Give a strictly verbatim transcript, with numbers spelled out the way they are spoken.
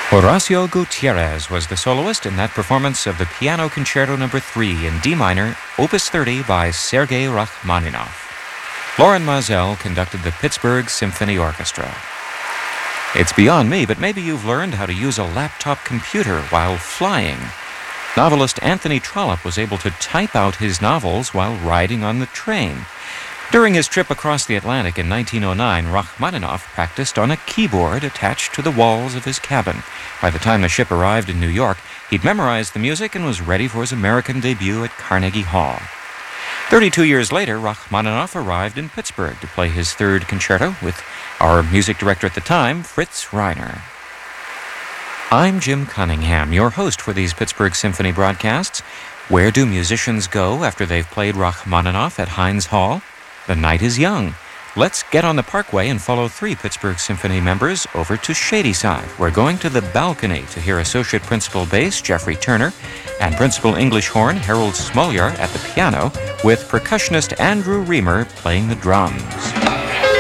Horacio Gutierrez was the soloist in that performance of the Piano Concerto Number three in D minor, Opus thirty by Sergei Rachmaninoff. Loren Maazel conducted the Pittsburgh Symphony Orchestra. It's beyond me, but maybe you've learned how to use a laptop computer while flying. Novelist Anthony Trollope was able to type out his novels while riding on the train. During his trip across the Atlantic in nineteen oh nine, Rachmaninoff practiced on a keyboard attached to the walls of his cabin. By the time the ship arrived in New York, he'd memorized the music and was ready for his American debut at Carnegie Hall. Thirty-two years later, Rachmaninoff arrived in Pittsburgh to play his third concerto with our music director at the time, Fritz Reiner. I'm Jim Cunningham, your host for these Pittsburgh Symphony broadcasts. Where do musicians go after they've played Rachmaninoff at Heinz Hall? The night is young. Let's get on the Parkway and follow three Pittsburgh Symphony members over to Shadyside. We're going to the balcony to hear Associate Principal Bass Jeffrey Turner and Principal English Horn Harold Smoljar at the piano, with percussionist Andrew Reamer playing the drums.